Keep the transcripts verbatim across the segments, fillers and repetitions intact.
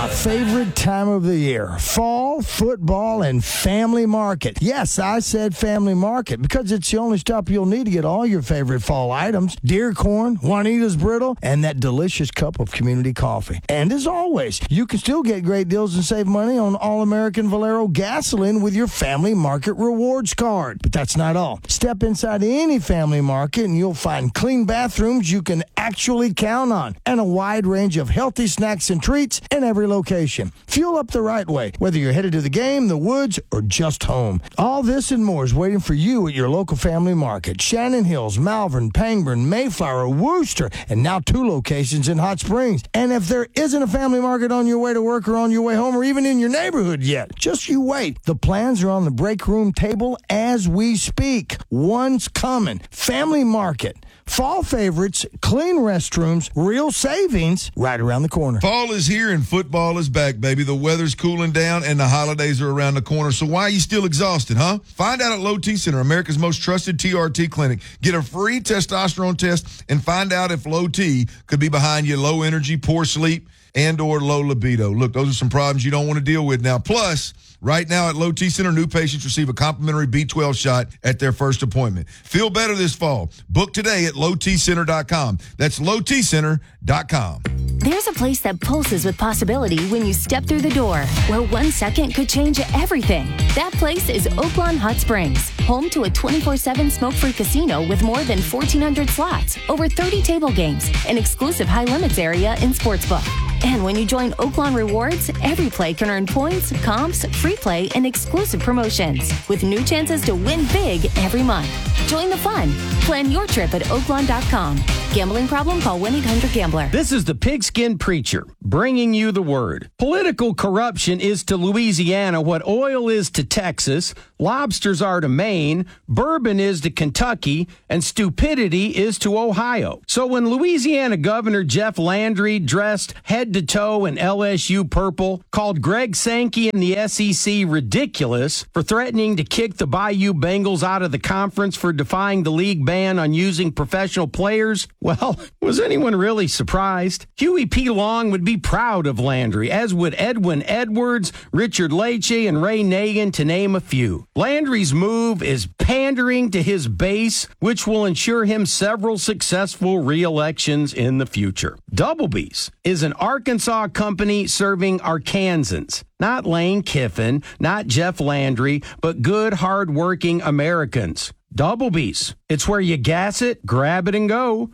My favorite time of the year, fall, football, and family market. Yes, I said family market because it's the only stop you'll need to get all your favorite fall items. Deer corn, Juanita's brittle, and that delicious cup of community coffee. And as always, you can still get great deals and save money on All-American Valero gasoline with your family market rewards card. But that's not all. Step inside any family market and you'll find clean bathrooms you can actually count on and a wide range of healthy snacks and treats in every location. Fuel up the right way, whether you're headed to the game, the woods, or just home. All this and more is waiting for you at your local family market. Shannon Hills, Malvern, Pangburn, Mayflower, Wooster, and now two locations in Hot Springs. And if there isn't a family market on your way to work or on your way home or even in your neighborhood yet, just you wait. The plans are on the break room table as we speak. One's coming. Family market. Fall favorites, clean restrooms, real savings right around the corner. Fall is here and football is back, baby. The weather's cooling down and the holidays are around the corner. So why are you still exhausted, huh? Find out at Low T Center, America's most trusted T R T clinic. Get a free testosterone test and find out if Low T could be behind you. Low energy, poor sleep, and or low libido. Look, those are some problems you don't want to deal with now. Plus, right now at Low T Center, new patients receive a complimentary B twelve shot at their first appointment. Feel better this fall. Book today at low t center dot com. That's low t center dot com. There's a place that pulses with possibility when you step through the door, where one second could change everything. That place is Oaklawn Hot Springs, home to a twenty-four seven smoke-free casino with more than fourteen hundred slots, over thirty table games, an exclusive high-limits area and sportsbook. And when you join Oaklawn Rewards, every play can earn points, comps, free play, and exclusive promotions, with new chances to win big every month. Join the fun. Plan your trip at oaklawn dot com. Gambling problem? Call one eight hundred gambler. This is the Pigskin Preacher, bringing you the word. Political corruption is to Louisiana what oil is to Texas, lobsters are to Maine, bourbon is to Kentucky, and stupidity is to Ohio. So when Louisiana Governor Jeff Landry, dressed head to toe in L S U purple, called Greg Sankey and the S E C ridiculous for threatening to kick the Bayou Bengals out of the conference for defying the league ban on using professional players, well, was anyone really surprised? Huey P. Long would be proud of Landry, as would Edwin Edwards, Richard Leahy, and Ray Nagin, to name a few. Landry's move is pandering to his base, which will ensure him several successful re-elections in the future. Doublebees is an Arkansas company serving Arkansans. Not Lane Kiffin, not Jeff Landry, but good, hard-working Americans. Doublebees. It's where you gas it, grab it, and go.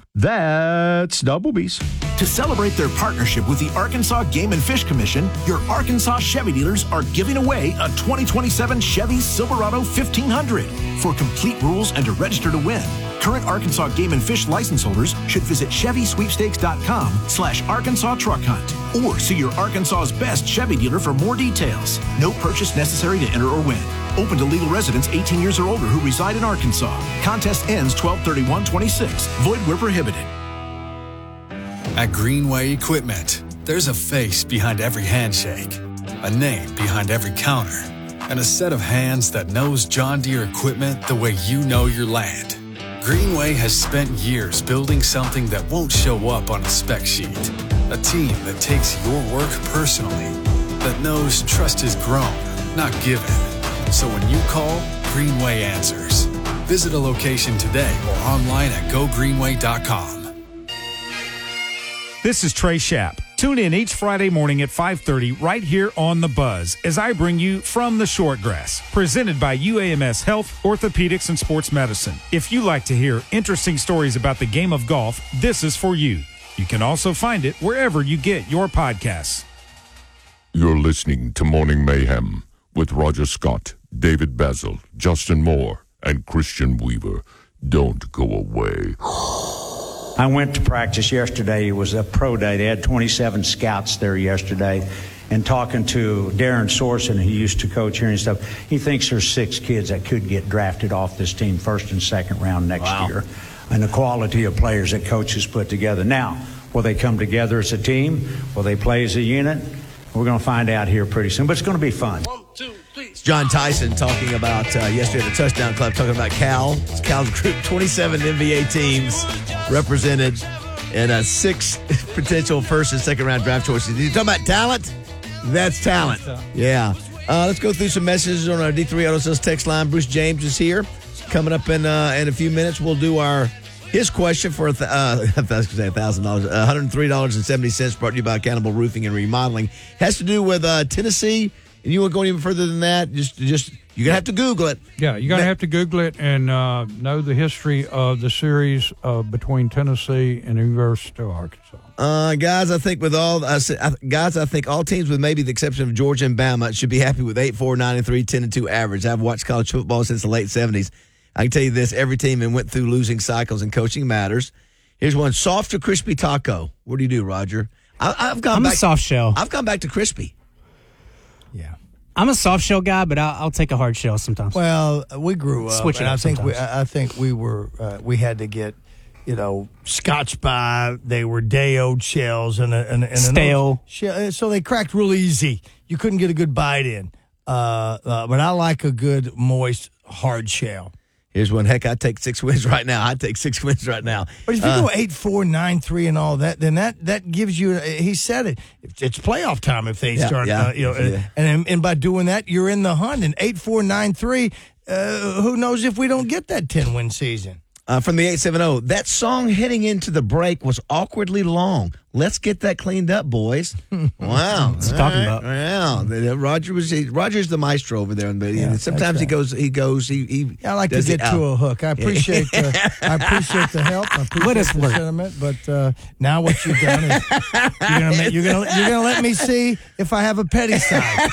That's Doublebees. To celebrate their partnership with the Arkansas Game and Fish Commission, your Arkansas Chevy dealers are giving away a twenty twenty-seven Chevy Silverado fifteen hundred. For complete rules and to register to win, current Arkansas Game and Fish license holders should visit chevy sweepstakes dot com slash Arkansas Truck Hunt or see your Arkansas's best Chevy dealer for more details. No purchase necessary to enter or win. Open to legal residents eighteen years or older who reside in Arkansas. Contest ends twelve thirty-one twenty-six. Void where prohibited. At Greenway Equipment, there's a face behind every handshake, a name behind every counter, and a set of hands that knows John Deere equipment the way you know your land. Greenway has spent years building something that won't show up on a spec sheet. A team that takes your work personally, that knows trust is grown, not given. So when you call, Greenway answers. Visit a location today or online at go greenway dot com. This is Trey Schapp. Tune in each Friday morning at five thirty right here on The Buzz as I bring you From the Shortgrass, presented by U A M S Health, Orthopedics, and Sports Medicine. If you like to hear interesting stories about the game of golf, this is for you. You can also find it wherever you get your podcasts. You're listening to Morning Mayhem with Roger Scott, David Basil, Justin Moore, and Christian Weaver. Don't go away. I went to practice yesterday. It was a pro day. They had twenty-seven scouts there yesterday. And talking to Darren Sorson, who used to coach here and stuff, he thinks there's six kids that could get drafted off this team first and second round next Wow. year. And the quality of players that coaches put together. Now, will they come together as a team? Will they play as a unit? We're going to find out here pretty soon. But it's going to be fun. One, two, three. It's John Tyson talking about uh, yesterday at the Touchdown Club, talking about Cal. It's Cal's group, twenty-seven N B A teams represented and uh, six potential first and second round draft choices. You talking about talent? That's talent. Yeah. Uh, let's go through some messages on our D three Auto Sales text line. Bruce James is here. Coming up in uh, in a few minutes, we'll do our his question for a th- uh, I was going to say one thousand dollars, one hundred three dollars and seventy cents, brought to you by Accountable Roofing and Remodeling. Has to do with uh, Tennessee, and you want to go even further than that? Just, just you're gonna have to Google it. Yeah, you're gonna have to Google it and uh, know the history of the series uh, between Tennessee and the University of Arkansas. Uh, guys, I think with all uh, guys, I think all teams, with maybe the exception of Georgia and Bama, should be happy with eight, four, nine, and three, ten and two average. I've watched college football since the late seventies. I can tell you this: every team and went through losing cycles, and coaching matters. Here's one: soft or crispy taco. What do you do, Roger? I, I've gone. I'm back, a soft shell. I've gone back to crispy. Yeah. I'm a soft shell guy, but I'll, I'll take a hard shell sometimes. Well, we grew up. Switch it and up I think we, sometimes. I think we were uh, we had to get, you know, Scotch by. They were day old shells and a, and, and Stale. Shell, so they cracked real easy. You couldn't get a good bite in. Uh, uh, but I like a good moist hard shell. Here's one. Heck, I'd take six wins right now. I'd take six wins right now. But if you Uh, go eight, four, nine, three, and all that, then that, that gives you. He said it. It's playoff time if they Yeah, start. yeah, uh, you know, yeah. and and by doing that, you're in the hunt. And eight, four, nine, three. Uh, who knows if we don't get that ten win season? Uh, from the eight seven zero, that song heading into the break was awkwardly long. Let's get that cleaned up, boys. Wow. What's he talking about? Wow. The- Roger was he, Roger's the maestro over there. And Yeah, sometimes he that's right. goes, he goes, he, he I like to does get it to out. a hook. I appreciate the, I appreciate the help. I appreciate Let us the work. sentiment. But uh, now what you've done is you're gonna make, you're gonna you're gonna let me see if I have a petty side.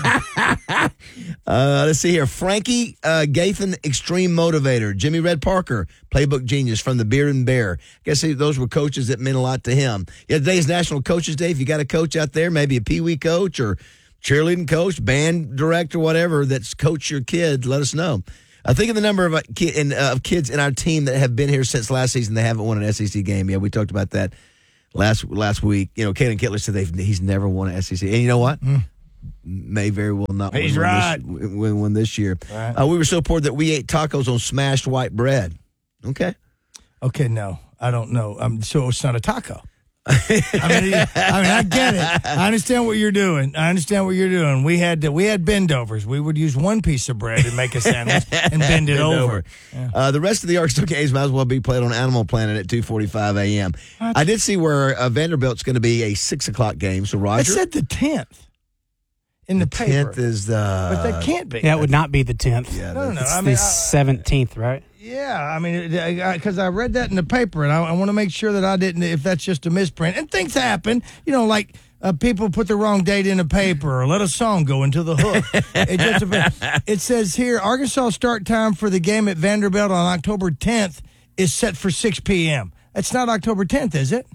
Uh, let's see here. Frankie uh, Gathan, Extreme Motivator. Jimmy Red Parker, Playbook Genius from the Beard and Bear. I guess he, those were coaches that meant a lot to him. Yeah, today's National Coaches Day. If you got a coach out there, maybe a Pee Wee coach or cheerleading coach, band director, whatever, that's coached your kid, let us know. I think of the number of, uh, ki- in, uh, of kids in our team that have been here since last season. They haven't won an S E C game. Yeah, we talked about that last last week. You know, Caden Kittler said they've, he's never won an S E C. And you know what? Mm. May very well not He's win, right. one this, win one this year. Right. Uh, we were so poor that we ate tacos on smashed white bread. Okay. Okay, no, I don't know. Um, so it's not a taco. I mean, I mean, I get it. I understand what you're doing. I understand what you're doing. We had to, we had bendovers. We would use one piece of bread and make a sandwich and bend it Bend over. over. Yeah. Uh, the rest of the Arkansas games might as well be played on Animal Planet at two forty-five a.m. I did see where uh, Vanderbilt's going to be a six o'clock game. So, It Roger, said the tenth in the, the paper, tenth is the. but that can't be. That would not be the tenth. Yeah, no, no, no. It's I the mean, I, seventeenth, right? yeah, I mean, because I, I read that in the paper, and I, I want to make sure that I didn't. If that's just a misprint, and things happen, you know, like. Uh, people put the wrong date in a paper or let a song go into the hook. It, just depends. It says here, Arkansas start time for the game at Vanderbilt on October tenth is set for six p.m. That's not October tenth, is it?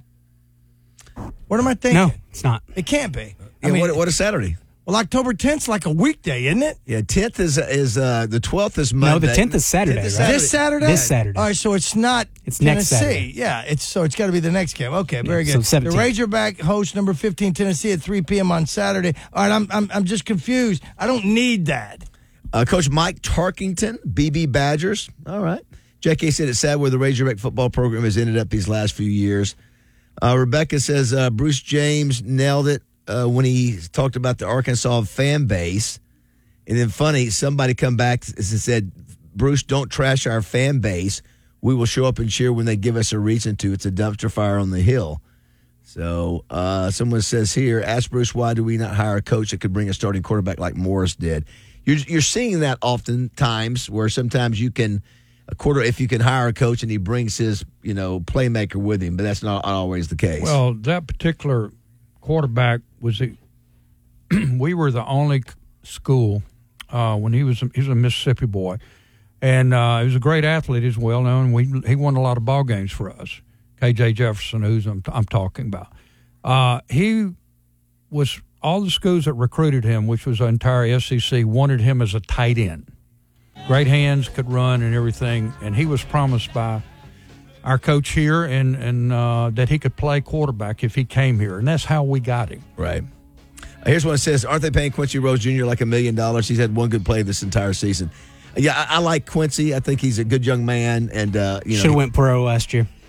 What am I thinking? No, it's not. It can't be. I Yeah, mean, what, what a Saturday. well, October tenth's like a weekday, isn't it? Yeah, tenth is is uh, the twelfth is Monday. No, the tenth is Saturday, tenth is right? This Saturday? This Saturday. All right, so it's not It's next Tennessee. Saturday. Yeah, it's so it's got to be the next game. Okay, very Yeah, good. so the seventeenth. Razorback host number fifteen Tennessee at three p.m. on Saturday. All right, I'm I'm I'm just confused. I don't need that. Uh, Coach Mike Tarkington, B B Badgers. All right. J K said it's sad where the Razorback football program has ended up these last few years. Uh, Rebecca says uh, Bruce James nailed it uh, when he talked about the Arkansas fan base. And then funny, somebody come back and said, Bruce, don't trash our fan base. We will show up and cheer when they give us a reason to. It's a dumpster fire on the hill. So uh, someone says here, ask Bruce, why do we not hire a coach that could bring a starting quarterback like Morris did? You're, you're seeing that oftentimes where sometimes you can a quarter if you can hire a coach and he brings his you know playmaker with him, but that's not always the case. Well, that particular quarterback was a, we were the only school uh, when he was he was a Mississippi boy, and uh, he was a great athlete as well known. We he won a lot of ball games for us. K J Jefferson, who's I'm, I'm talking about, uh, he was all the schools that recruited him, which was the entire S E C, wanted him as a tight end. Great hands, could run and everything, and he was promised by our coach here and, and uh, that he could play quarterback if he came here, and that's how we got him. Right. Here's what it says. Aren't they paying Quincy Rose Junior like a million dollars? He's had one good play this entire season. Yeah, I, I like Quincy. I think he's a good young man. and uh, you know, Should have went pro last year.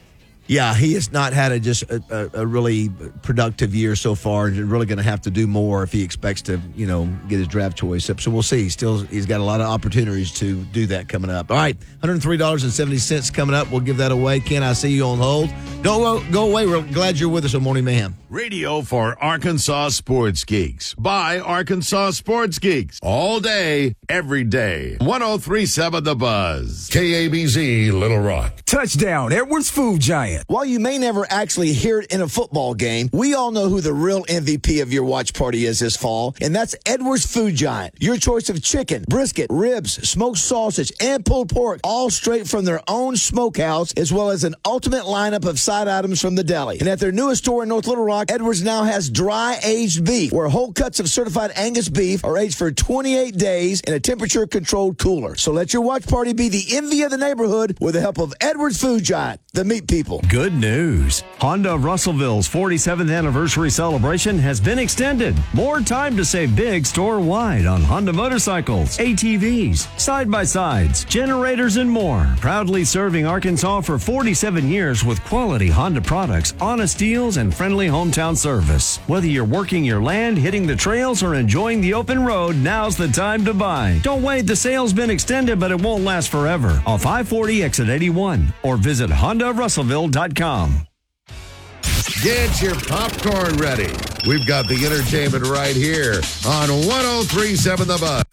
Yeah, he has not had a just a, a, a really productive year so far, and really going to have to do more if he expects to, you know, get his draft choice up. So we'll see. He's still, he's got a lot of opportunities to do that coming up. All right, one hundred three dollars and seventy cents coming up. We'll give that away. Ken, I see you on hold. Don't go, go away. We're glad you're with us on Morning Mayhem. Radio for Arkansas Sports Geeks by Arkansas Sports Geeks. All day, every day. one oh three point seven The Buzz. K A B Z, Little Rock. Touchdown, Edwards Food Giant. While you may never actually hear it in a football game, we all know who the real M V P of your watch party is this fall, and that's Edwards Food Giant. Your choice of chicken, brisket, ribs, smoked sausage, and pulled pork, all straight from their own smokehouse, as well as an ultimate lineup of side items from the deli. And at their newest store in North Little Rock, Edwards now has dry-aged beef, where whole cuts of certified Angus beef are aged for twenty-eight days in a temperature-controlled cooler. So let your watch party be the envy of the neighborhood with the help of Edwards Food Giant, the meat people. Good news. Honda of Russellville's forty-seventh anniversary celebration has been extended. More time to save big store-wide on Honda motorcycles, A T Vs, side-by-sides, generators, and more. Proudly serving Arkansas for forty-seven years with quality Honda products, honest deals, and friendly hometown service. Whether you're working your land, hitting the trails, or enjoying the open road, now's the time to buy. Don't wait, the sale's been extended, but it won't last forever. Off I forty exit eighty-one or visit honda russellville dot com. Get your popcorn ready. We've got the entertainment right here on one oh three point seven The Buzz.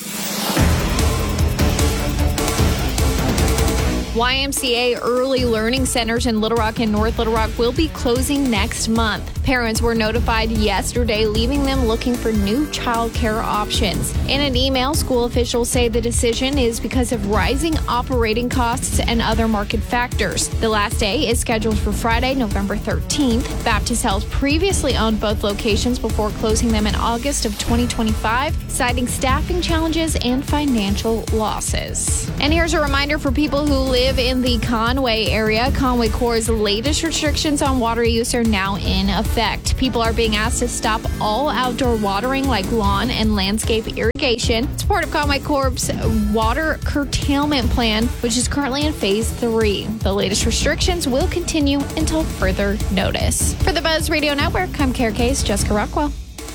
Y M C A early learning centers in Little Rock and North Little Rock will be closing next month. Parents were notified yesterday, leaving them looking for new child care options. In an email, school officials say the decision is because of rising operating costs and other market factors. The last day is scheduled for Friday, November thirteenth. Baptist Health previously owned both locations before closing them in August of twenty twenty-five, citing staffing challenges and financial losses. And here's a reminder for people who live in the Conway area. Conway Corps' latest restrictions on water use are now in effect. People are being asked to stop all outdoor watering like lawn and landscape irrigation. It's part of Conway Corps' water curtailment plan, which is currently in phase three. The latest restrictions will continue until further notice. For the Buzz Radio Network, I'm Kara Case, Jessica Rockwell.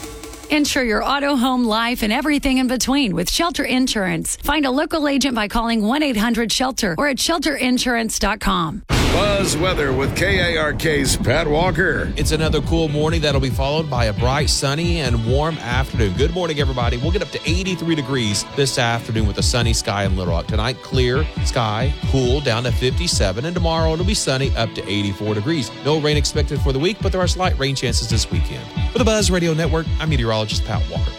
Insure your auto, home, life, and everything in between with Shelter Insurance. Find a local agent by calling one eight hundred shelter or at shelter insurance dot com. Buzz Weather with K A R K's Pat Walker. It's another cool morning that'll be followed by a bright, sunny, and warm afternoon. Good morning, everybody. We'll get up to eighty-three degrees this afternoon with a sunny sky in Little Rock. Tonight, clear sky, cool down to fifty-seven, and tomorrow it'll be sunny up to eighty-four degrees. No rain expected for the week, but there are slight rain chances this weekend. For the Buzz Radio Network, I'm meteorologist Pat Walker.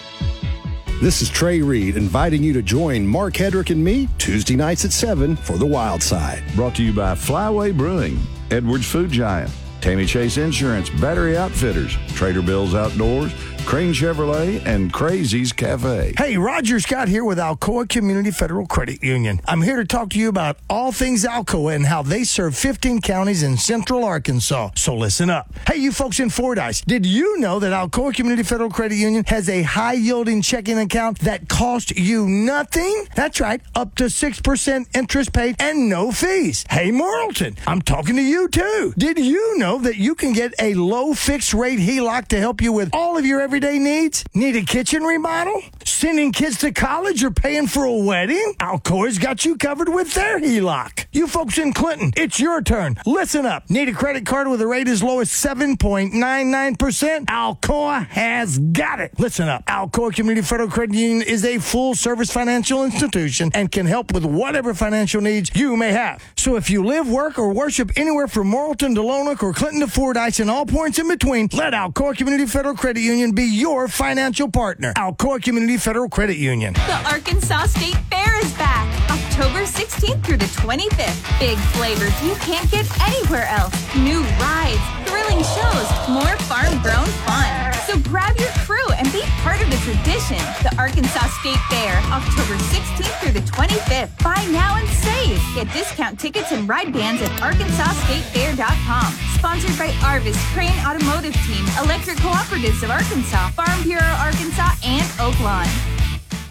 This is Trey Reed inviting you to join Mark Hedrick and me Tuesday nights at seven for The Wild Side. Brought to you by Flyway Brewing, Edwards Food Giant, Tammy Chase Insurance, Battery Outfitters, Trader Bill's Outdoors, Crane Chevrolet, and Crazy's Cafe. Hey, Roger Scott here with Alcoa Community Federal Credit Union. I'm here to talk to you about all things Alcoa and how they serve fifteen counties in central Arkansas. So listen up. Hey, you folks in Fordyce, did you know that Alcoa Community Federal Credit Union has a high-yielding checking account that costs you nothing? That's right, up to six percent interest paid and no fees. Hey, Morrilton, I'm talking to you too. Did you know that you can get a low fixed rate H E L O C to help you with all of your everyday needs? Need a kitchen remodel? Sending kids to college or paying for a wedding? Alcoa's got you covered with their H E L O C. You folks in Clinton, it's your turn. Listen up. Need a credit card with a rate as low as seven point nine nine percent? Alcoa has got it. Listen up. Alcoa Community Federal Credit Union is a full-service financial institution and can help with whatever financial needs you may have. So if you live, work, or worship anywhere from Morrilton to Lonoc or Clinton to Fordyce and all points in between, let Alcoa Community Federal Credit Union be your financial partner. Alcoa Community Federal Credit Union. The Arkansas State Fair is back, October sixteenth through the twenty-fifth. Big flavors you can't get anywhere else. New rides, thrilling shows, more farm-grown fun. So grab your crew and be part of the tradition. The Arkansas State Fair, October sixteenth through the twenty-fifth. Buy now and save. Get discount tickets and ride bands at arkansas state fair dot com. Sponsored by Arvis, Crane Automotive Team, Electric Cooperatives of Arkansas, Farm Bureau Arkansas, and Oaklawn.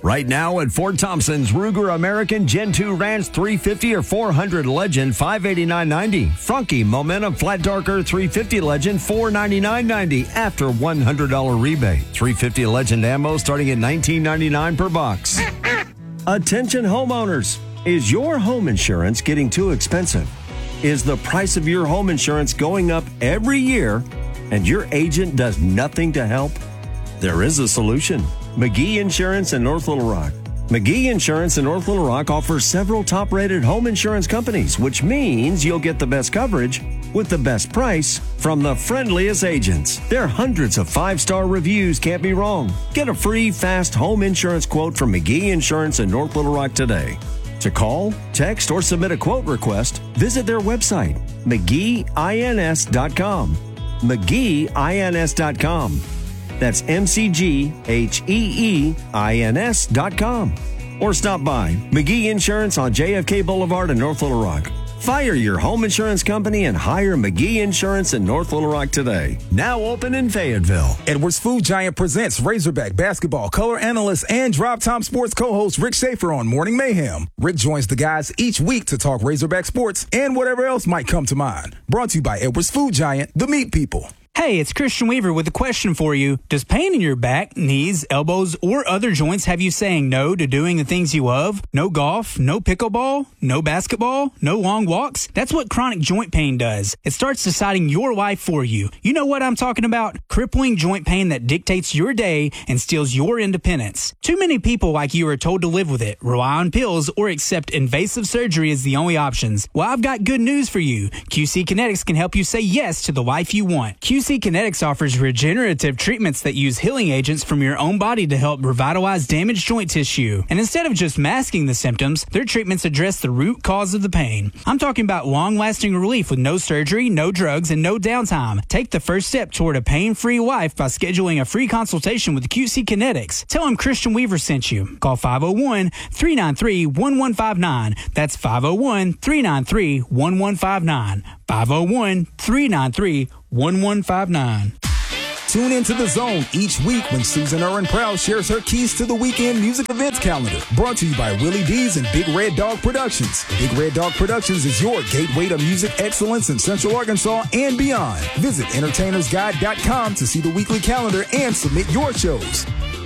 Right now at Fort Thompson's, Ruger American Gen two Ranch three fifty or four hundred Legend five eighty-nine ninety. Franke Momentum Flat Darker three fifty Legend four ninety-nine ninety after one hundred dollars rebate. three fifty Legend ammo starting at nineteen ninety-nine per box. Attention homeowners, is your home insurance getting too expensive? Is the price of your home insurance going up every year and your agent does nothing to help? There is a solution. McGee Insurance in North Little Rock. McGee Insurance in North Little Rock offers several top-rated home insurance companies, which means you'll get the best coverage with the best price from the friendliest agents. Their hundreds of five-star reviews can't be wrong. Get a free, fast home insurance quote from McGee Insurance in North Little Rock today. To call, text, or submit a quote request, visit their website, McGee Ins dot com. McGee Ins dot com. That's M C G H E E I N S dot com. Or stop by McGee Insurance on J F K Boulevard in North Little Rock. Fire your home insurance company and hire McGee Insurance in North Little Rock today. Now open in Fayetteville. Edwards Food Giant presents Razorback basketball color analyst and Drop Time Sports co-host Rick Schaefer on Morning Mayhem. Rick joins the guys each week to talk Razorback sports and whatever else might come to mind. Brought to you by Edwards Food Giant, the meat people. Hey, it's Christian Weaver with a question for you. Does pain in your back, knees, elbows, or other joints have you saying no to doing the things you love? No golf, no pickleball, no basketball, no long walks? That's what chronic joint pain does. It starts deciding your life for you. You know what I'm talking about? Crippling joint pain that dictates your day and steals your independence. Too many people like you are told to live with it, rely on pills, or accept invasive surgery as the only options. Well, I've got good news for you. Q C Kinetics can help you say yes to the life you want. Q C Kinetics offers regenerative treatments that use healing agents from your own body to help revitalize damaged joint tissue. And instead of just masking the symptoms, their treatments address the root cause of the pain. I'm talking about long-lasting relief with no surgery, no drugs, and no downtime. Take the first step toward a pain-free life by scheduling a free consultation with Q C Kinetics. Tell them Christian Weaver sent you. Call five oh one, three nine three, one one five nine. That's five oh one, three nine three, one one five nine. five oh one, three nine three, one one five nine. Tune into The Zone each week when Susan Erwin Proud shares her keys to the weekend music events calendar. Brought to you by Willie D's and Big Red Dog Productions. Big Red Dog Productions is your gateway to music excellence in Central Arkansas and beyond. Visit entertainers guide dot com to see the weekly calendar and submit your shows.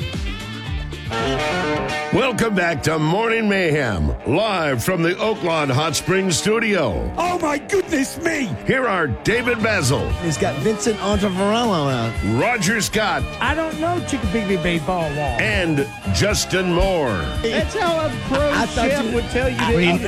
Welcome back to Morning Mayhem, live from the Oaklawn Hot Springs studio. Oh my goodness me! Here are David Basil. He's got Vincent Ontavarello out. Roger Scott. I don't know Chickabigby baseball wall. And Justin Moore. That's how a pro I chef you, would tell you I to mean, eat it.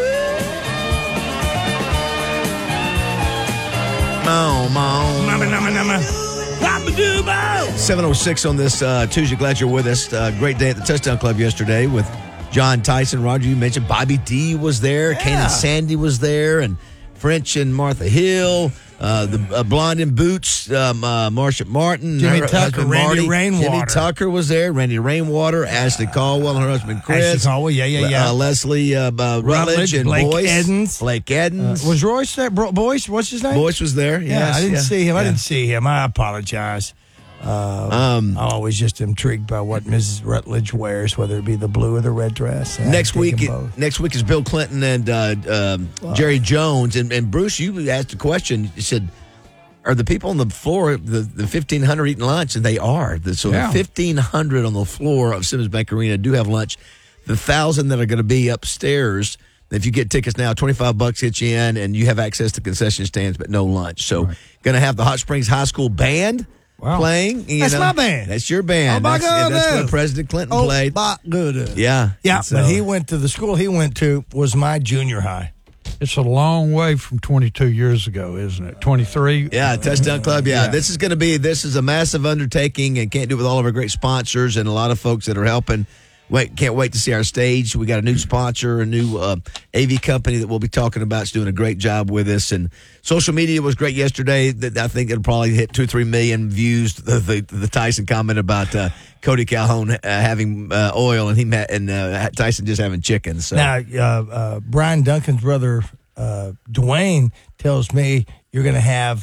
Mo, mo. Mama, mama, mama. seven oh six on this uh, Tuesday. Glad you're with us. Uh, great day at the Touchdown Club yesterday with John Tyson. Roger, you mentioned Bobby D was there. Yeah. Kanan Sandy was there. And French and Martha Hill. Uh, the uh, Blonde in Boots, um, uh, Marsha Martin. Jimmy her Tucker, husband Randy Marty. Rainwater. Jimmy Tucker was there. Randy Rainwater. Ashley Caldwell and her husband Chris. Ashley Caldwell, yeah, yeah, yeah. Uh, Leslie uh, uh, Rutledge, Rutledge, and Blake Boyce. Edens. Blake Edens. Uh, was Royce there? Bro- Boyce, what's his name? Boyce was there. Yeah, Yes, I didn't yeah, see him. I yeah. didn't see him. I apologize. Uh, Um, I'm always just intrigued by what Missus Rutledge wears, whether it be the blue or the red dress. I Next dig week, them both. next week is Bill Clinton and uh, um, Jerry Jones. And, and Bruce, you asked a question. You said, are the people on the floor, the, the fifteen hundred eating lunch? And they are. So Yeah. the fifteen hundred on the floor of Simmons Bank Arena do have lunch. The one thousand that are going to be upstairs, if you get tickets now, twenty-five bucks hits you in, and you have access to concession stands, but no lunch. So going to have the Hot Springs High School Band. Wow. Playing, you That's know. my band. That's your band. Oh, my that's, yeah, that's goodness. where President Clinton Oh, played. my goodness. Yeah, Yeah, And so- but he went to the school he went to was my junior high. It's a long way from twenty-two years ago, isn't it? twenty-three? Yeah, Touchdown Club. Yeah, Yeah. this is going to be this is a massive undertaking, and can't do it with all of our great sponsors and a lot of folks that are helping. Wait, can't wait to see our stage. We got a new sponsor, a new uh, A V company that we'll be talking about. It's doing a great job with us, and social media was great yesterday. That I think it'll probably hit two, three million views. The the, the Tyson comment about uh, Cody Calhoun uh, having uh, oil and he and uh, Tyson just having chicken. So Now, uh, uh, Brian Duncan's brother, uh, Dwayne, tells me you're going to have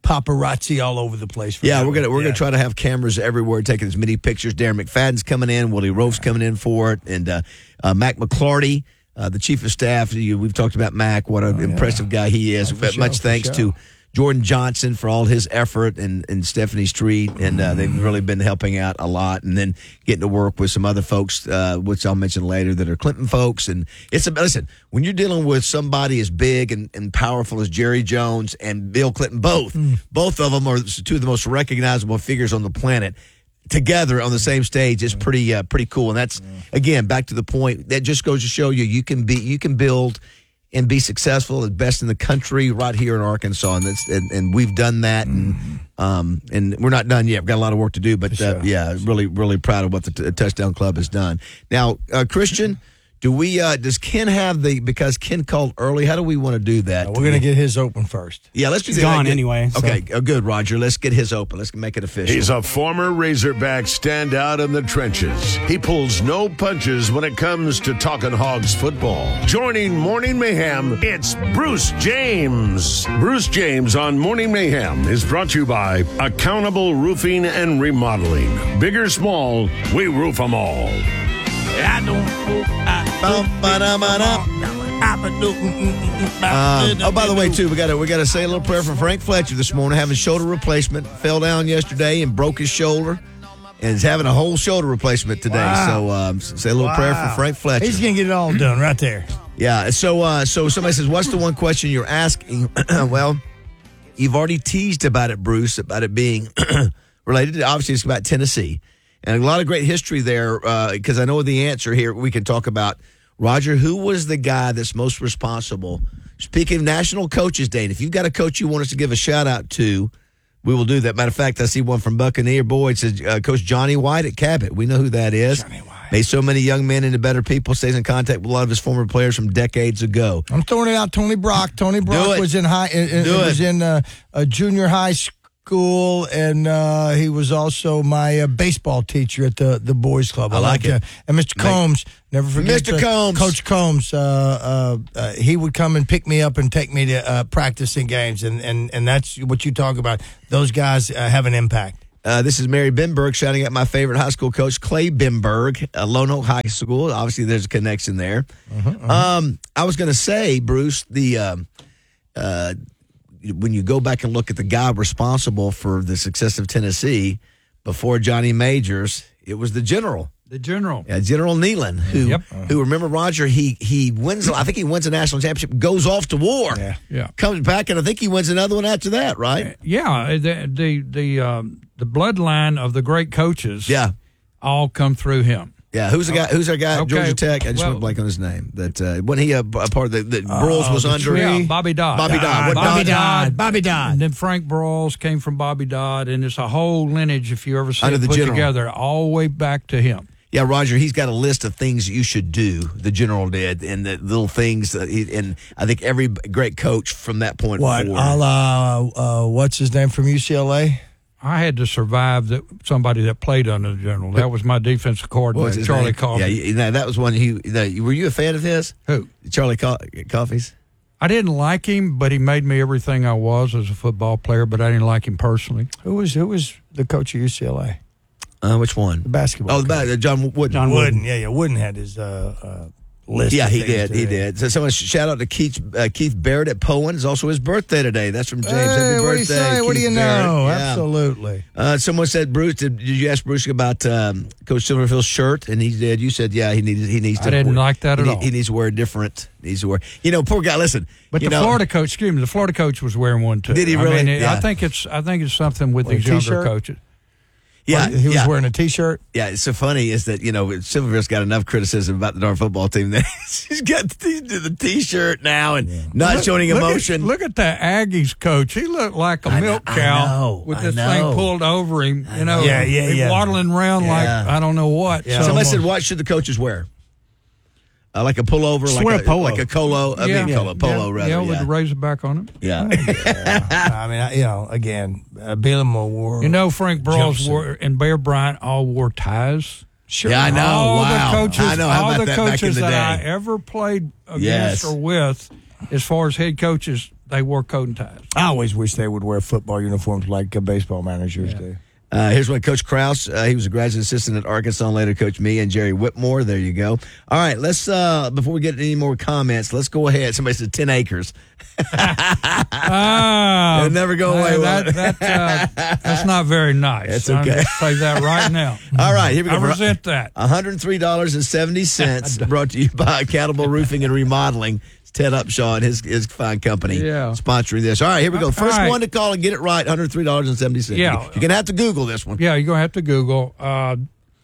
paparazzi all over the place. For yeah, that we're gonna one. we're Yeah. gonna try to have cameras everywhere taking as many pictures. Darren McFadden's coming in, Willie Roaf's coming in for it, and uh, uh, Mac McClarty, uh, the chief of staff. You, we've talked about Mac, what an Oh, yeah. impressive guy he is. Oh, for but sure, much for thanks sure. to Jordan Johnson for all his effort, and, and Stephanie Street, and uh, they've really been helping out a lot. And then getting to work with some other folks, uh, which I'll mention later, that are Clinton folks. And it's a, listen, when you're dealing with somebody as big and, and powerful as Jerry Jones and Bill Clinton, both, Mm. both of them are two of the most recognizable figures on the planet. Together on the same stage is pretty uh, pretty cool. And that's again back to the point that just goes to show you you can be you can build and be successful at best in the country right here in Arkansas, and that's and, and we've done that, and um and we're not done yet. We've got a lot of work to do, but uh, yeah, really really proud of what the t- Touchdown Club has done. Now, uh, Christian, do we uh, does Ken have the because Ken called early? How do we want to do that? We're gonna get his open first. Yeah, let's do He's that. gone Get- anyway, so- Okay, oh, good, Roger. Let's get his open. Let's make it official. He's a former Razorback standout in the trenches. He pulls no punches when it comes to talking Hogs football. Joining Morning Mayhem, it's Bruce James. Bruce James on Morning Mayhem is brought to you by Accountable Roofing and Remodeling. Big or small, we roof them all. I don't. Um, oh, by the way, too, we got to we got to say a little prayer for Frank Fletcher this morning, having shoulder replacement. Fell down yesterday and broke his shoulder, and is having a whole shoulder replacement today. Wow. So, um, say a little prayer for Frank Fletcher. He's gonna get it all done right there. Yeah. So, uh, so somebody says, "What's the one question you're asking?" Well, you've already teased about it, Bruce, about it being related. Obviously, it's about Tennessee, and a lot of great history there. Because I know the answer here. We can talk about. Roger, who was the guy that's most responsible? Speaking of National Coaches Day, and if you've got a coach you want us to give a shout out to, we will do that. Matter of fact, I see one from Buccaneer. Boy, it says uh, Coach Johnny White at Cabot. We know who that is. Johnny White. Made so many young men into better people, stays in contact with a lot of his former players from decades ago. I'm throwing it out. Tony Brock. Tony Brock it. was in high. In, in- Do was it. in uh, a junior high school, and uh, he was also my uh, baseball teacher at the the boys club. I like it. uh, and Mister Combs, never forget Mister uh, Combs. Coach Combs. Uh, uh, uh, he would come and pick me up and take me to uh, practicing games, and, and and that's what you talk about. Those guys uh, have an impact. Uh, this is Mary Bimberg shouting at my favorite high school coach, Clay Bimberg, uh, Lone Oak High School. Obviously, there's a connection there. Uh-huh, uh-huh. Um, I was going to say, Bruce, the um, uh, when you go back and look at the guy responsible for the success of Tennessee before Johnny Majors, it was the general. The general. Yeah, General Nealon, who, Yep. who remember, Roger, he he wins, I think he wins a national championship, goes off to war, Yeah. Yeah. comes back, and I think he wins another one after that, right? Yeah, the the the, um, the bloodline of the great coaches Yeah. all come through him. Yeah, who's the guy? Who's our guy at Okay, Georgia Tech? I just well- went blank on his name. That uh, wasn't he a, a part of the, the Broyles was the under? tree. Yeah, Bobby Dodd. Bobby Dodd. What Bobby Dodd? Dodd. Bobby Dodd. And then Frank Broyles came from Bobby Dodd, and it's a whole lineage, if you ever see Under it the put general. together, all the way back to him. Yeah, Roger. He's got a list of things you should do. The general did, and the little things. That he, and I think every great coach from that point What? forward. A la, uh, what's his name from U C L A? I had to survive that somebody that played under the general. That was my defensive What was coordinator, his Charlie name? Coffey. Yeah, you know, that was one. He. You know, were you a fan of his? Who? Charlie Co- Coffey's. I didn't like him, but he made me everything I was as a football player, but I didn't like him personally. Who was who was the coach of U C L A? Uh, which one? The basketball. Oh, the coach. ba- John Wooden. John Wooden. Yeah, yeah. Wooden had his uh, uh, list. Yeah, of he things did. to He do. did. So, someone shout out to Keith uh, Keith Barrett at Poen. It's also his birthday today. That's from James. Hey, Happy what do you birthday, say? What do Keith you Barrett. know? Yeah. Absolutely. Uh, someone said, Bruce, did, did you ask Bruce about um, Coach Silverfield's shirt? And he did. You said, yeah, he needs. He needs to. I didn't wear- like that he at need- all. He needs to wear a different. Needs to wear. You know, poor guy. Listen, But you the know, Florida coach, excuse me, the Florida coach was wearing one too. Did he I really? mean, Yeah. I think it's I think it's something with What, a these younger t-shirt? coaches. Yeah, he was yeah. wearing a T-shirt. Yeah, it's so funny is that, you know, Silverfield's got enough criticism about the darn football team that he's got the, the T-shirt now and not Look- showing look emotion. At, look at the Aggies coach. He looked like a I milk know- I cow know, with I this know. thing pulled over him. You know, Yeah, yeah, he yeah. waddling around Yeah. like I don't know what. Yeah. So- Somebody said, what should the coaches wear? Uh, like a pullover, Just like wear a, a polo. like a colo. I yeah, mean, colo, polo yeah, rather. yeah, Yeah, with the razorback on it. yeah. I mean, I, you know, again, uh, Bielema wore. You know, Frank Broyles jumpsuit. wore and Bear Bryant all wore ties. Sure. Yeah, I know. All wow. the coaches, I know. How all about the that back in coaches the that I day? ever played against Yes. or with, as far as head coaches, they wore coat and ties. I always wish they would wear football uniforms like uh, baseball managers yeah. do. Uh, here's one, Coach Krause. Uh, he was a graduate assistant at Arkansas, and later coached me and Jerry Whitmore. There you go. All right, let's, uh, before we get any more comments, let's go ahead. Somebody said ten acres. uh, It'll never go away. Uh, that, that, uh, that's not very nice. That's okay. I'm going to say that right now. All right, here we go. I resent that. one hundred three dollars and seventy cents brought to you by Accountable Roofing and Remodeling. Ted Upshaw and his, his fine company yeah. sponsoring this. All right, here we go. First right. one to call and get it right, one hundred three dollars and seventy cents. Yeah. You're going to have to Google this one. Yeah, you're going to have to Google. Uh,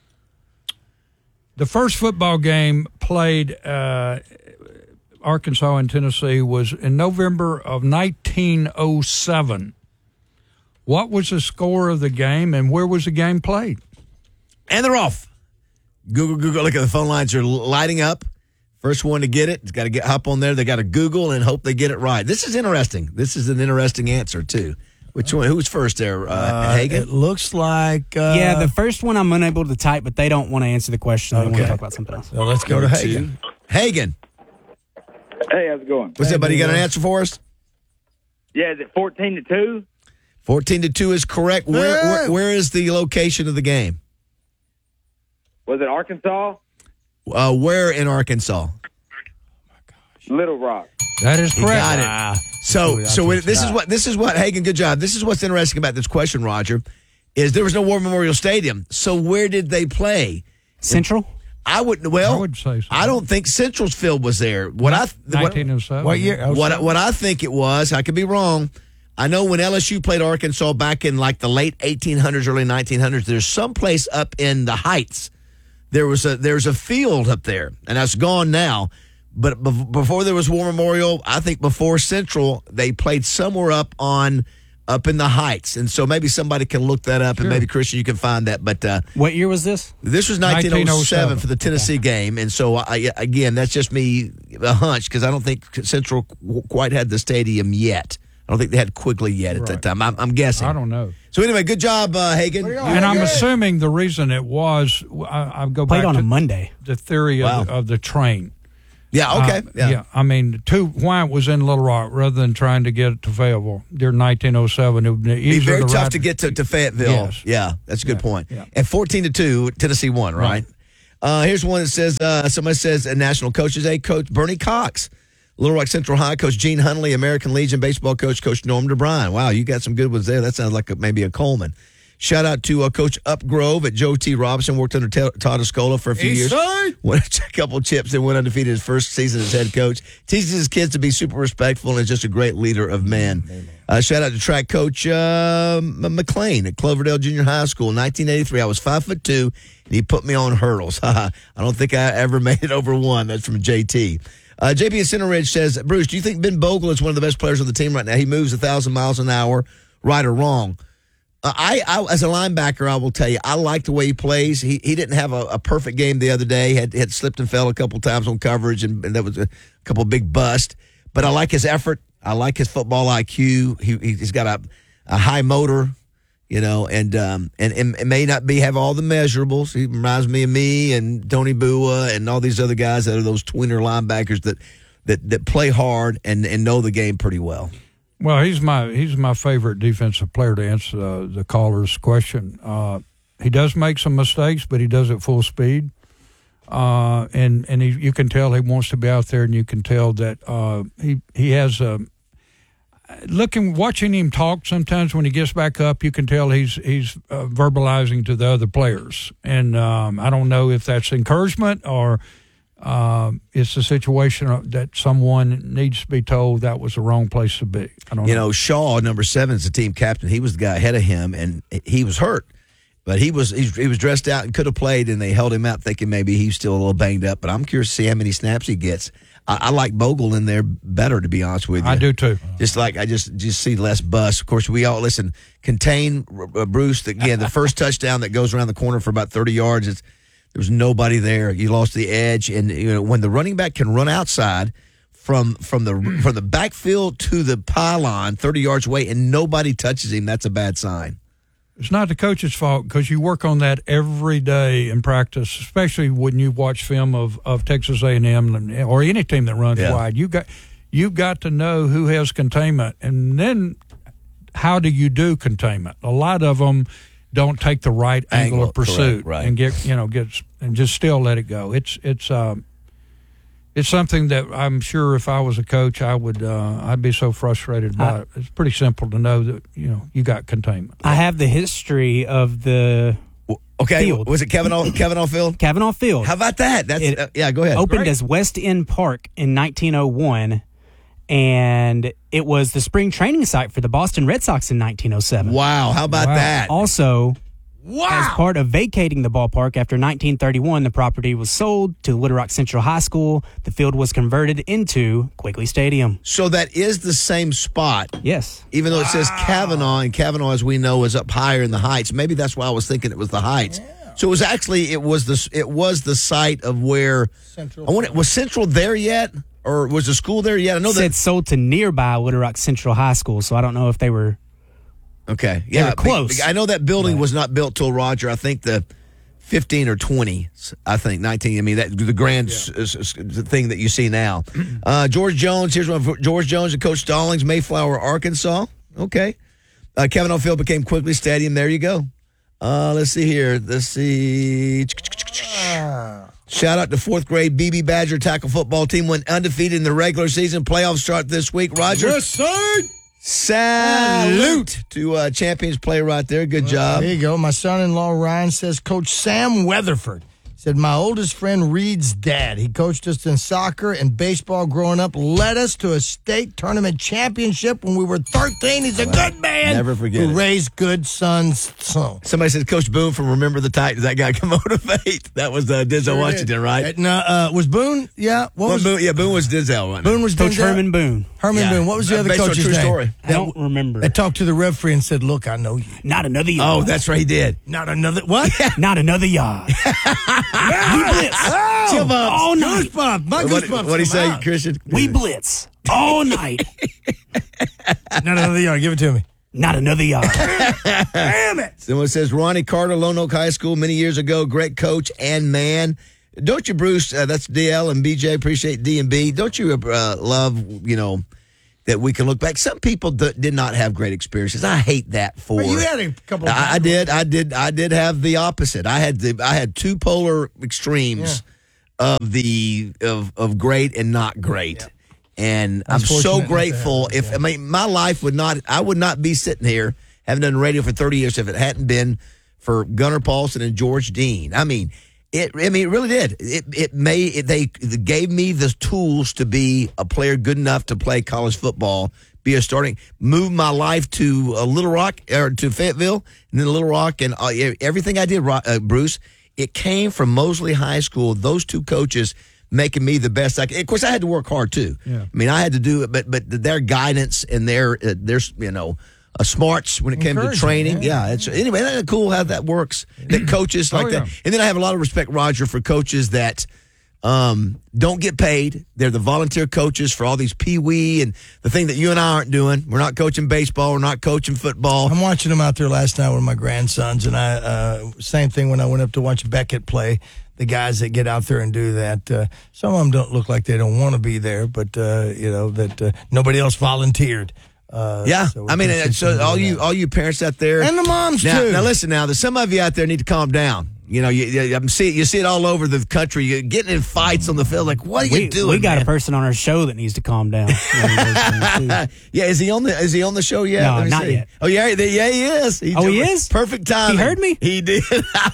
the first football game played uh, Arkansas and Tennessee was in November of nineteen oh seven. What was the score of the game and where was the game played? And they're off. Google, Google. Look at the phone lines are lighting up. First one to get it, it's got to get hop on there. They got to Google and hope they get it right. This is interesting. This is an interesting answer too. Which one? Who's first there? Uh, uh, Hagen. It looks like uh, yeah. The first one I'm unable to type, but they don't want to answer the question. They okay. want to talk about something else. So let's go to Hagen. Hagen. Hey, how's it going? What's hey, up, buddy? You got an answer for us? Yeah, is it fourteen to two? Fourteen to two is correct. Where, where where is the location of the game? Was it Arkansas? Uh, where in Arkansas? Little Rock. That is correct. Got it. Ah. So, Ooh, so it, this is what this is what Hagen. Good job. This is what's interesting about this question, Roger. Is there was no War Memorial Stadium? So where did they play? Central. I wouldn't. Well, I would say so. I don't think Central's field was there. What I nineteen oh seven. What year? What what I think it was. I could be wrong. I know when L S U played Arkansas back in like the late eighteen hundreds, early nineteen hundreds. There's some place up in the Heights. There was a there's a field up there, and that's gone now. But before there was War Memorial, I think before Central, they played somewhere up on up in the Heights, and so maybe somebody can look that up, sure. and maybe Christian, you can find that. But uh, what year was this? This was nineteen oh seven for the Tennessee okay. game, and so I, again, that's just me a hunch because I don't think Central quite had the stadium yet. I don't think they had Quigley yet at right. that time. I'm, I'm guessing. I don't know. So anyway, good job, uh, Hagen. And I'm assuming the reason it was, I, I go Played back on to a Monday. The theory of, wow. the, of the train. Yeah, okay. Uh, yeah. yeah, I mean, two, why it was in Little Rock rather than trying to get it to Fayetteville during nineteen oh seven. It would be, be very to tough ride. to get to, to Fayetteville. Yes. Yeah, that's a good yeah. point. Yeah. And fourteen to two, Tennessee won, right? right. Uh, here's one that says, uh, somebody says, a National Coaches Day, Coach Bernie Cox. Little Rock Central High, Coach Gene Hunley, American Legion baseball coach, Coach Norm DeBryan. Wow, you got some good ones there. That sounds like a, maybe a Coleman. Shout out to uh, Coach Upgrove at Joe T. Robinson, worked under T- Todd Escola for a few East years. Side. Won a couple chips and went undefeated his first season as head coach. Teaches his kids to be super respectful and is just a great leader of men. Uh, shout out to track coach uh, McLean at Cloverdale Junior High School in nineteen eighty-three. I was five foot two, and he put me on hurdles. I don't think I ever made it over one. That's from J T. Uh, J P in Center Ridge says, Bruce, do you think Ben Bogle is one of the best players on the team right now? He moves a thousand miles an hour, right or wrong. Uh, I, I, as a linebacker, I will tell you, I like the way he plays. He he didn't have a, a perfect game the other day. Had had slipped and fell a couple times on coverage, and, and that was a couple big busts. But I like his effort. I like his football I Q. He he's got a, a high motor, you know, and um and, and it may not be have all the measurables. He reminds me of me and Tony Bua and all these other guys that are those tweener linebackers that that that play hard and and know the game pretty well. Well, he's my he's my favorite defensive player to answer the, the caller's question. Uh, he does make some mistakes, but he does it full speed, uh, and and he, you can tell he wants to be out there, and you can tell that uh, he he has a. Looking, watching him talk sometimes when he gets back up, you can tell he's he's uh, verbalizing to the other players, and um, I don't know if that's encouragement or. Uh, it's a situation that someone needs to be told that was the wrong place to be. I don't you know. know, Shaw, number seven, is the team captain. He was the guy ahead of him, and he was hurt. But he was he, he was dressed out and could have played, and they held him out thinking maybe he's still a little banged up. But I'm curious to see how many snaps he gets. I, I like Bogle in there better, to be honest with you. I do, too. Just like I just, just see less bust. Of course, we all, listen, contain uh, Bruce. Again, the first touchdown that goes around the corner for about thirty yards, it's there's nobody there. You lost the edge, and you know when the running back can run outside from from the from the backfield to the pylon, thirty yards away, and nobody touches him, that's a bad sign. It's not the coach's fault because you work on that every day in practice, especially when you watch film of, of Texas A and M or any team that runs yeah. wide. You got you've got to know who has containment, and then how do you do containment? A lot of them don't take the right angle, angle of pursuit, correct, right. and get you know get and just still let it go. It's it's um, it's something that I'm sure if I was a coach, I would uh, I'd be so frustrated by I, it. It's pretty simple to know that you know you got containment. I have the history of the. Okay, field. was it Kavanaugh, Kavanaugh Field? Kavanaugh Field. How about that? That's it uh, yeah. Go ahead. Opened Great. as West End Park in nineteen oh one, and it was the spring training site for the Boston Red Sox in nineteen oh seven. Wow, how about wow. that? Also, wow. as part of vacating the ballpark after nineteen thirty-one, the property was sold to Little Rock Central High School. The field was converted into Quigley Stadium. So that is the same spot. Yes. Even though wow. it says Kavanaugh, and Kavanaugh, as we know, is up higher in the Heights. Maybe that's why I was thinking it was the Heights. Yeah. So it was actually it was the it was the site of where Central. I want was Central there yet, or was the school there yet? I know it that said sold to nearby Little Rock Central High School, so I don't know if they were. Okay, yeah, they were close. I know that building right. was not built till Roger. I think the fifteen or twenty. I think nineteen. I mean that the grand yeah. s- s- thing that you see now. Uh, George Jones. Here's one. For George Jones and Coach Stallings, Mayflower, Arkansas. Okay, uh, Kavanaugh Field became Quigley Stadium. There you go. Uh, let's see here. Let's see. Shout out to fourth grade B B Badger tackle football team. Went undefeated in the regular season. Playoffs start this week. Roger. Yes, sir. Salute to uh, champions play right there. Good job. There you go. My son-in-law Ryan says Coach Sam Weatherford. Said, my oldest friend Reed's dad. He coached us in soccer and baseball growing up, led us to a state tournament championship when we were thirteen. He's a wow. good man. Never forget who it. raised good sons. So. Somebody said Coach Boone from Remember the Titans. That guy can motivate. That was uh, Denzel sure Washington, did. right? No, uh, was Boone? Yeah. What well, was Boone? Yeah, Boone was Denzel. Right? Boone was Coach Denzel? Herman Boone. Herman yeah. Boone. What was the uh, other coach's true name? Story. I don't remember. They talked to the referee and said, look, I know you. Not another yard. Oh, that's right, he did. Not another, what? Not another yard. We blitz. Oh, all night. Goosebumps. My what goosebumps. What do you say, out. Christian? We blitz all night. Not another yard. Give it to me. Not another yard. Damn it. Someone says Ronnie Carter, Lone Oak High School, many years ago. Great coach and man. Don't you, Bruce? Uh, that's D L and B J. Appreciate D and B. Don't you uh, love, you know, that we can look back? Some people d- did not have great experiences. I hate that for. Well, you had a couple. Of I, I did. I did. I did have the opposite. I had the. I had two polar extremes yeah. of the of of great and not great. Yeah. And I'm so grateful. If yeah. I mean, my life would not. I would not be sitting here having done radio for thirty years if it hadn't been for Gunnar Paulson and George Dean. I mean. It, I mean, it really did. It, it made, it, they gave me the tools to be a player good enough to play college football, be a starting, move my life to uh, Little Rock, or to Fayetteville, and then Little Rock, and uh, everything I did, uh, Bruce, it came from Mosley High School, those two coaches making me the best I could. Of course, I had to work hard, too. Yeah. I mean, I had to do it, but, but their guidance and their, uh, their you know, Uh, smarts when it came to training. Yeah. yeah it's, anyway, that's cool how that works. That coaches like oh, yeah. that. And then I have a lot of respect, Roger, for coaches that um, don't get paid. They're the volunteer coaches for all these peewee and the thing that you and I aren't doing. We're not coaching baseball. We're not coaching football. I'm watching them out there last night with my grandsons, and I uh, same thing when I went up to watch Beckett play. The guys that get out there and do that, uh, some of them don't look like they don't want to be there, but uh, you know that uh, nobody else volunteered. Uh, yeah, so I mean, so all you all you parents out there, and the moms now, too. Now, listen, now there's some of you out there need to calm down. You know, you, you, I'm see you see it all over the country. You're getting in fights on the field. Like, what are we, you doing? We got man? a person on our show that needs to calm down. Yeah, is he on the is he on the show yet? No, Let me not see. yet. Oh yeah, yeah, he is. He oh, he is. Perfect timing. He heard me. He did.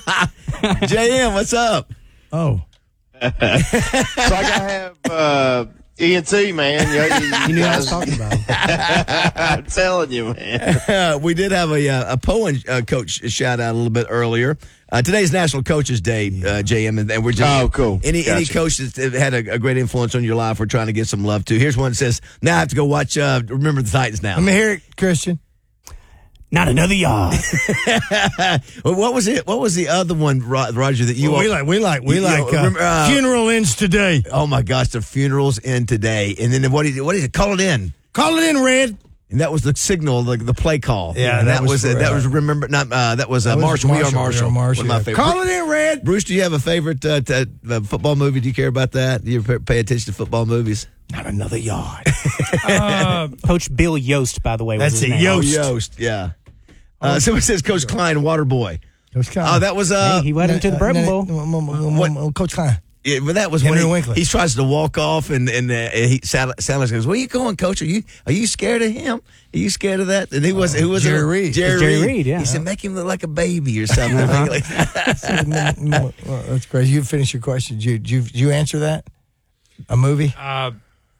J M, what's up? Oh, so I gotta have. Uh, E and T, man. You, you, you knew what I was talking about. I'm telling you, man. Uh, we did have a uh, a Poen uh, coach shout out a little bit earlier. Uh, today's National Coaches Day, uh, J M, and, and we're just oh cool. Any gotcha. any coach that had a, a great influence on your life, we're trying to get some love to. Here's one that says, "Now I have to go watch uh, Remember the Titans." Now let me hear it, Christian. Not another yard. Well, what was it? What was the other one, Roger? That you well, we like we like we you, like you know, uh, remember, uh, funeral ends today. Oh my gosh, the funerals end today, and then what do you what is it? Call it in. Call it in, Red. And that was the signal, the, the play call. Yeah, and that that, was was for, that uh, was remember not uh, that was uh, that was Marshall. We are Marshall, Marshall. We Are Marshall, One of my yeah. favorite. Call it in, Red. Bruce, do you have a favorite uh, t- uh, football movie? Do you care about that? Do you pay- pay attention to football movies? Not another yard. uh, Coach Bill Yost, by the way, was That's his it, name. Yost. Oh, Yost, yeah. Uh, someone says Coach Klein, water boy. Coach Klein. Oh, that was uh. Hey, he went into the Bourbon Bowl. What? Coach Klein. Yeah, but that was Henry when he, Winkler. he tries to walk off, and and uh, he Sanders goes, "Where you going, Coach? Are you are you scared of him? Are you scared of that?" And he was who was Jerry it? Reed. Jerry, Jerry Reed. Reed, yeah. He said, "Make him look like a baby or something." Well, that's crazy. You finish your question. Did you, did you, did you answer that? A movie? Uh,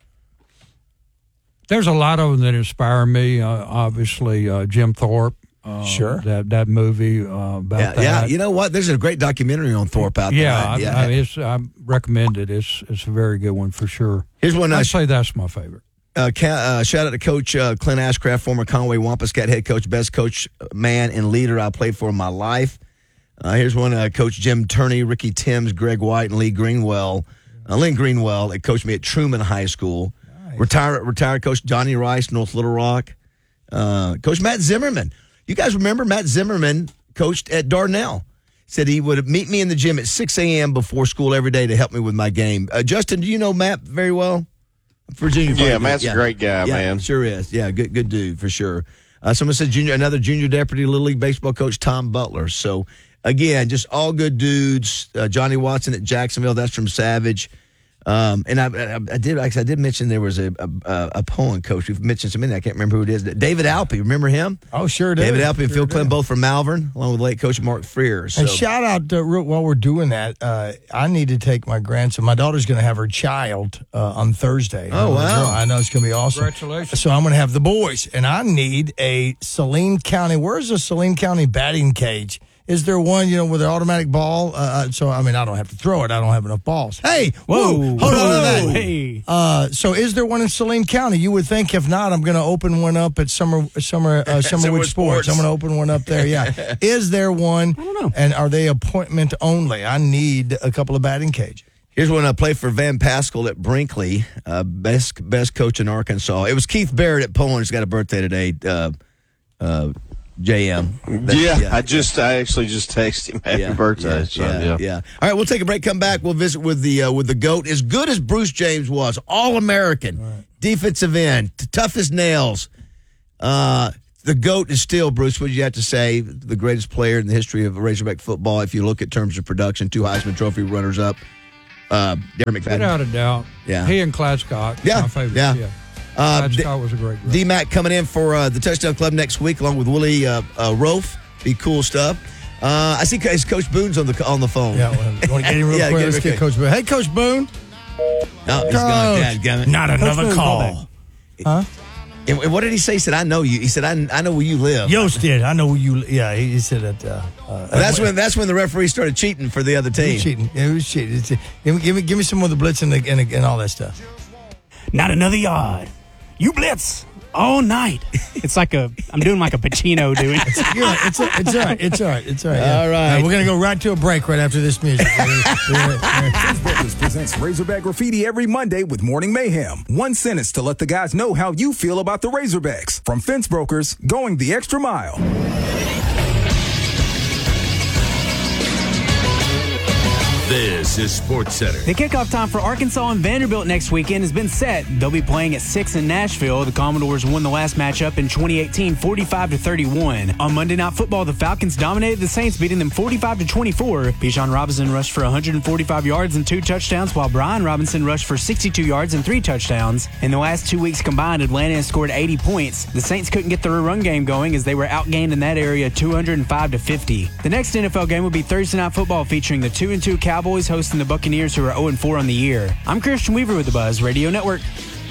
there's a lot of them that inspire me. Uh, obviously, uh, Jim Thorpe. Uh, Sure. That that movie uh, about yeah, that. yeah. You know what? There's a great documentary on Thorpe out there. Yeah, I, yeah. I, it's, I recommend it. It's it's a very good one for sure. Here's one. I'd Uh, say that's my favorite. Uh, ca- uh, shout out to Coach uh, Clint Ashcraft, former Conway Wampus Cat head coach, best coach, man, and leader I played for in my life. Uh, here's one. Uh, coach Jim Turney, Ricky Timms, Greg White, and Lee Greenwell. Uh, Lynn Greenwell, that coached me at Truman High School. Nice. Retired retired coach Johnny Rice, North Little Rock. Uh, coach Matt Zimmerman. You guys remember Matt Zimmerman coached at Dardanelle? Said he would meet me in the gym at six a.m. before school every day to help me with my game. Uh, Justin, do you know Matt very well? Virginia. Yeah, Matt's a great guy, yeah, man. Sure is. Yeah, good good dude for sure. Uh, someone said junior, another junior deputy Little League baseball coach, Tom Butler. So again, just all good dudes. Uh, Johnny Watson at Jacksonville. That's from Savage. Um, and I, I, I did actually I did mention there was a a, a Poland coach. We've mentioned some in there. I can't remember who it is. David Alpe, remember him? Oh, sure did. David Alpe and Sure Phil Clem, did. both from Malvern, along with late coach Mark Freer. So. And shout out uh, real- while we're doing that, uh, I need to take my grandson. My daughter's going to have her child uh, on Thursday. Oh, wow. I know it's going to be awesome. Congratulations. So I'm going to have the boys, and I need a Saline County. Where's the Saline County batting cage? Is there one, you know, with an automatic ball? Uh, so, I mean, I don't have to throw it. I don't have enough balls. Hey, whoa, Whoa, hold on to whoa, that. hey. Uh, so, is there one in Saline County? You would think. If not, I'm going to open one up at Summer Summer uh, Summerwood Summerwood Sports. Sports. I'm going to open one up there. Yeah. Is there one? I don't know. And are they appointment only? I need a couple of batting cages. Here's one I played for Van Pascal at Brinkley, uh, best best coach in Arkansas. It was Keith Barrett at Poland. He's got a birthday today. Uh, uh, J M. That- Yeah, I just I actually just texted him happy Yeah, birthday. yeah, so, yeah, yeah. yeah. All right, we'll take a break. Come back. We'll visit with the uh, with the GOAT. As good as Bruce James was, All American, right. Defensive end, t- tough as nails. Uh, the GOAT is still, Bruce, what do you have to say, the greatest player in the history of Razorback football? If you look at terms of production, two Heisman Trophy runners up. Uh, Darren McFadden. Without a doubt. Yeah. He and Clyde Scott. Yeah, My favorite. yeah. Yeah. Uh, Clyde D- Scott was a great guy. D-Mac coming in for uh, the Touchdown Club next week, along with Willie uh, uh, Rofe. Be cool stuff. Uh, I see Co- Coach Boone's on the on the phone. Yeah, well, you want to get him real Yeah, quick? get- Let's get okay. Coach Boone. Hey, Coach Boone. No, he's Coach. gone. Dadgummit. Not Coach another Boone, call. back. Huh? And, and what did he say? He said, "I know you." He said, "I, I know where you live." Yost did. I know who you. Yeah, he, he said that. Uh, uh, that's when that's when the referee started cheating for the other He team. was cheating. Yeah, he was cheating. It's, give me, give me, give me some more of the blitz and, the, and, the, and all that stuff. Not another yard. You blitz all night. It's like a, I'm doing like a Pacino doing. You're right. It's, a, it's all right. It's all right. It's all right. Yeah. All right. We're going to go right to a break right after this music. Fence Brokers presents Razorback Graffiti every Monday with Morning Mayhem. One sentence to let the guys know how you feel about the Razorbacks. From Fence Brokers, going the extra mile. This is Sports Center. The kickoff time for Arkansas and Vanderbilt next weekend has been set. They'll be playing at six in Nashville. The Commodores won the last matchup in twenty eighteen, forty-five to thirty-one. On Monday Night Football, the Falcons dominated the Saints, beating them forty-five to twenty-four. Bijan Robinson rushed for one hundred forty-five yards and two touchdowns, while Brian Robinson rushed for sixty-two yards and three touchdowns. In the last two weeks combined, Atlanta has scored eighty points. The Saints couldn't get their run game going as they were outgained in that area two hundred five to fifty. The next N F L game will be Thursday Night Football, featuring the two and two Cowboys hosting the Buccaneers, who are oh and four on the year. I'm Christian Weaver with the Buzz Radio Network.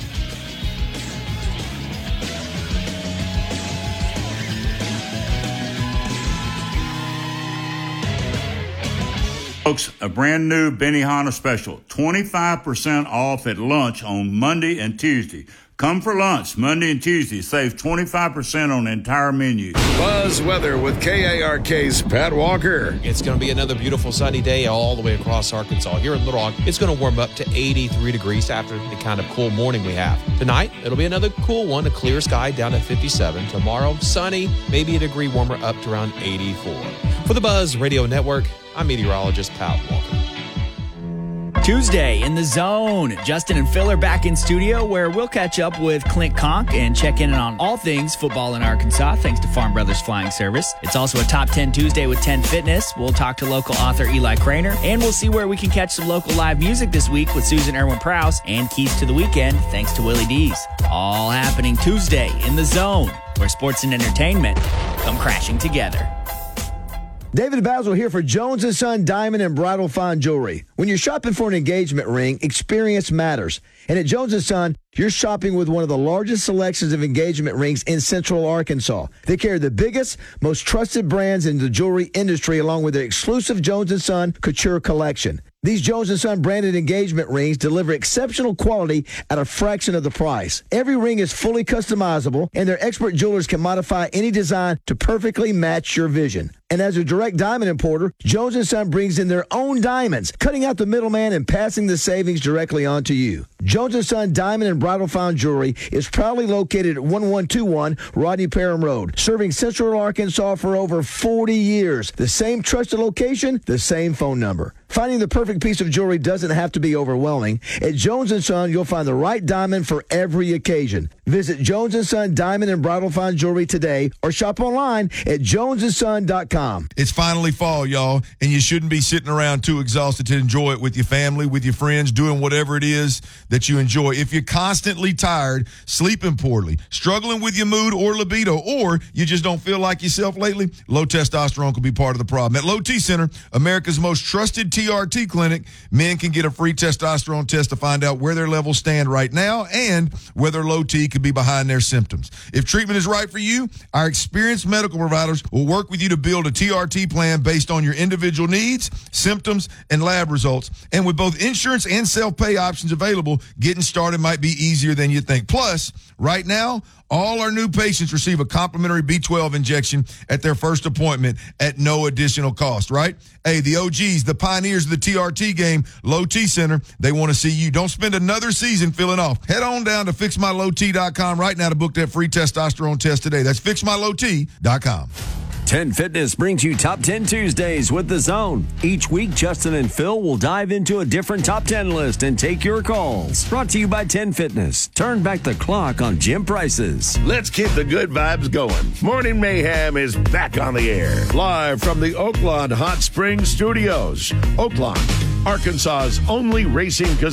Folks, a brand new Benihana special, twenty-five percent off at lunch on Monday and Tuesday. Come for lunch Monday and Tuesday. Save twenty-five percent on the entire menu. Buzz Weather with K A R K's Pat Walker. It's going to be another beautiful sunny day all the way across Arkansas. Here in Little Rock, it's going to warm up to eighty-three degrees after the kind of cool morning we have. Tonight, it'll be another cool one, a clear sky down to fifty-seven. Tomorrow, sunny, maybe a degree warmer up to around eighty-four. For the Buzz Radio Network, I'm meteorologist Pat Walker. Tuesday in the Zone. Justin and Phil are back in studio where we'll catch up with Clint Conk and check in on all things football in Arkansas thanks to Farm Brothers Flying Service. It's also a Top ten Tuesday with ten Fitness. We'll talk to local author Eli Craner, and we'll see where we can catch some local live music this week with Susan Irwin Prowse and Keys to the Weekend thanks to Willie D's. All happening Tuesday in the Zone, where sports and entertainment come crashing together. David Basil here for Jones and Son Diamond and Bridal Fine Jewelry. When you're shopping for an engagement ring, experience matters. And at Jones and Son, you're shopping with one of the largest selections of engagement rings in Central Arkansas. They carry the biggest, most trusted brands in the jewelry industry along with their exclusive Jones and Son Couture collection. These Jones and Son branded engagement rings deliver exceptional quality at a fraction of the price. Every ring is fully customizable, and their expert jewelers can modify any design to perfectly match your vision. And as a direct diamond importer, Jones and Son brings in their own diamonds, cutting out the middleman and passing the savings directly on to you. Jones and Son Diamond and Bridal Fine Jewelry is proudly located at one one two one Rodney Parham Road, serving Central Arkansas for over forty years. The same trusted location, the same phone number. Finding the perfect piece of jewelry doesn't have to be overwhelming. At Jones and Son, you'll find the right diamond for every occasion. Visit Jones and Son Diamond and Bridal Fine Jewelry today or shop online at jones and son dot com. It's finally fall, y'all, and you shouldn't be sitting around too exhausted to enjoy it with your family, with your friends, doing whatever it is that you enjoy. If you're constantly tired, sleeping poorly, struggling with your mood or libido, or you just don't feel like yourself lately, low testosterone could be part of the problem. At Low T Center, America's most trusted T R T clinic, men can get a free testosterone test to find out where their levels stand right now and whether low T could be behind their symptoms. If treatment is right for you, our experienced medical providers will work with you to build a T R T plan based on your individual needs, symptoms, and lab results. And with both insurance and self-pay options available, getting started might be easier than you think. Plus, right now, all our new patients receive a complimentary B twelve injection at their first appointment at no additional cost, right? Hey, the O Gs, the pioneers of the T R T game, Low T Center, they want to see you. Don't spend another season filling off. Head on down to fix my low t dot com right now to book that free testosterone test today. That's fix my low t dot com. ten Fitness brings you Top ten Tuesdays with The Zone. Each week, Justin and Phil will dive into a different Top ten list and take your calls. Brought to you by ten Fitness. Turn back the clock on gym prices. Let's keep the good vibes going. Morning Mayhem is back on the air. Live from the Oaklawn Hot Springs Studios. Oaklawn, Arkansas's only racing casino.